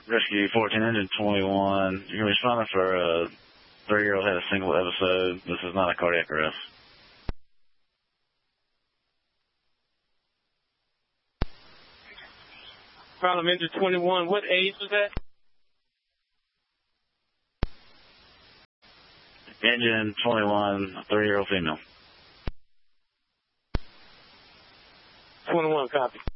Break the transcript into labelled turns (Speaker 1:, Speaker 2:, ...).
Speaker 1: Rescue 14, engine 21. You're responding for a 3-year-old had a single episode. This is not a cardiac arrest.
Speaker 2: Problem engine 21. What age was that?
Speaker 1: Engine 21, 3-year-old female.
Speaker 2: 21, copy.